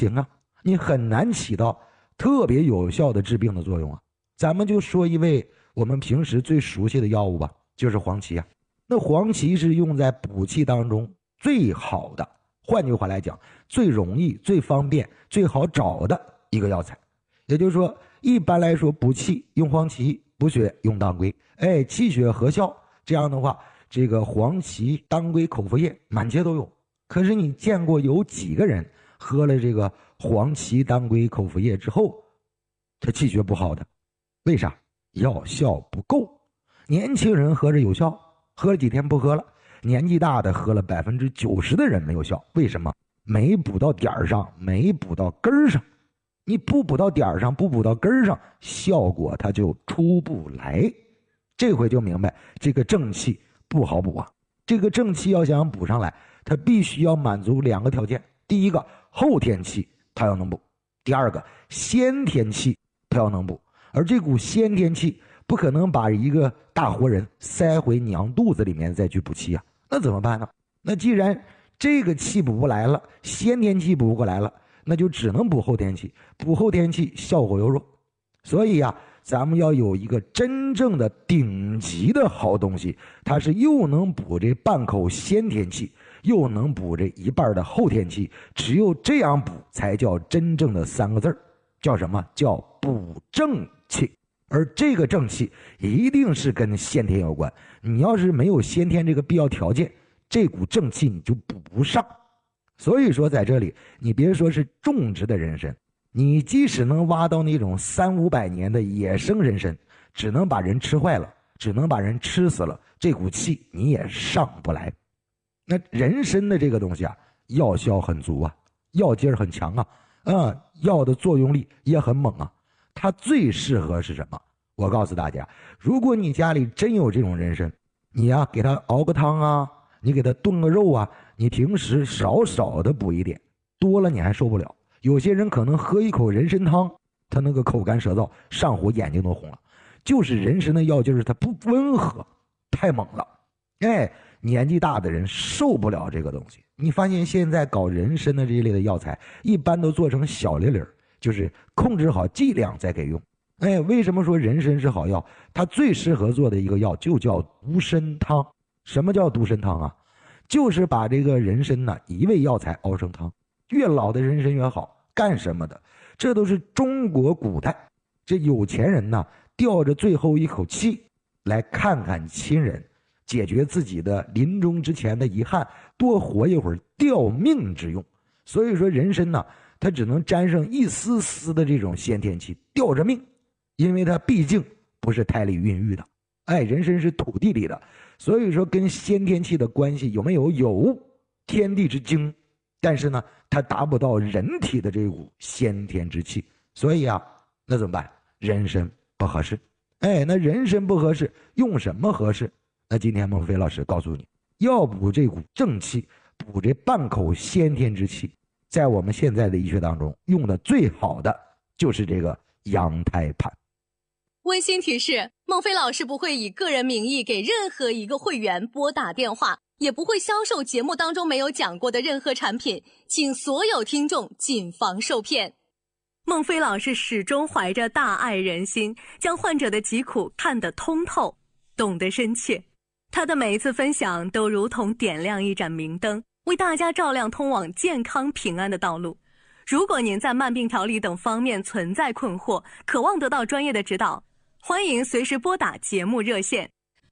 行啊，你很难起到特别有效的治病的作用啊。咱们就说一味我们平时最熟悉的药物吧，就是黄芪啊。那黄芪是用在补气当中最好的，换句话来讲，最容易、最方便、最好找的一个药材。也就是说，一般来说补气用黄芪，补血用当归，气血合效，这样的话，这个黄芪、当归、口服液满街都有。可是你见过有几个人喝了这个黄芪、当归、口服液之后，他气血不好的？为啥？药效不够。年轻人喝着有效，喝了几天不喝了，年纪大的喝了90%的人没有效。为什么？没补到点上，没补到根儿上。你不补到点上，不补到根儿上，效果它就出不来。这回就明白这个正气不好补啊。这个正气要想补上来，它必须要满足2个条件。第一个，后天气它要能补；第二个，先天气它要能补。而这股先天气不可能把一个大活人塞回娘肚子里面再去补气啊，那怎么办呢？那既然这个气补不来了，先天气补不过来了，那就只能补后天气，补后天气效果又弱。所以啊，咱们要有一个真正的顶级的好东西，它是又能补这半口先天气，又能补这一半的后天气，只有这样补才叫真正的3个字，叫什么？叫补正气。而这个正气一定是跟先天有关，你要是没有先天这个必要条件，这股正气你就补不上。所以说在这里，你别说是种植的人参，你即使能挖到那种300-500年的野生人参，只能把人吃坏了，只能把人吃死了，这股气你也上不来。那人参的这个东西啊，药效很足啊，药劲儿很强啊，药的作用力也很猛啊。它最适合是什么？我告诉大家，如果你家里真有这种人参，你呀给它熬个汤啊，你给它炖个肉啊，你平时少少的补一点，多了你还受不了。有些人可能喝一口人参汤，他那个口干舌燥，上火眼睛都红了，就是人参的药劲儿它不温和，太猛了。年纪大的人受不了这个东西。你发现现在搞人参的这一类的药材，一般都做成小粒粒儿，就是控制好剂量再给用。为什么说人参是好药？它最适合做的一个药就叫独参汤。什么叫独参汤啊？就是把这个人参呢一味药材熬成汤，越老的人参越好。干什么的？这都是中国古代这有钱人呢吊着最后一口气来看看亲人，解决自己的临终之前的遗憾，多活一会儿吊命之用。所以说人参呢，它只能沾上一丝丝的这种先天气，吊着命，因为它毕竟不是胎里孕育的，人参是土地里的，所以说跟先天气的关系有没有？有，天地之精，但是呢，它达不到人体的这股先天之气，所以啊，那怎么办？人参不合适。那人参不合适，用什么合适？那今天孟非老师告诉你，要补这股正气，补这半口先天之气，在我们现在的医学当中用的最好的就是这个羊胎盘。 温馨提示，孟非老师不会以个人名义给任何一个会员拨打电话，也不会销售节目当中没有讲过的任何产品，请所有听众谨防受骗。孟非老师始终怀着大爱人心，将患者的疾苦看得通透，懂得深切。他的每一次分享都如同点亮一盏明灯，为大家照亮通往健康平安的道路。如果您在慢病调理等方面存在困惑，渴望得到专业的指导，欢迎随时拨打节目热线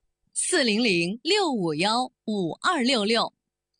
400-651-5266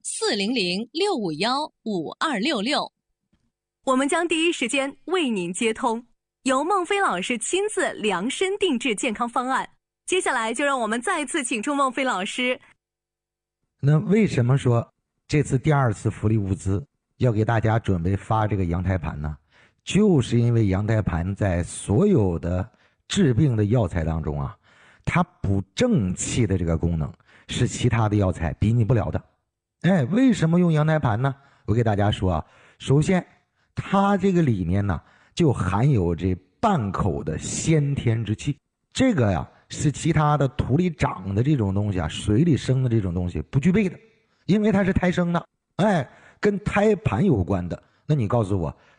400-651-5266，我们将第一时间为您接通，由孟非老师亲自量身定制健康方案。接下来就让我们再次请出孟非老师。 那为什么说这次第2次福利物资要给大家准备发这个羊胎盘呢？就是因为羊胎盘在所有的治病的药材当中啊，它补正气的这个功能是其他的药材比拟不了的。为什么用羊胎盘呢？我给大家说啊，首先它这个里面呢就含有这半口的先天之气，这个呀是其他的土里长的这种东西啊，水里生的这种东西不具备的，因为它是胎生的，跟胎盘有关的。那你告诉我，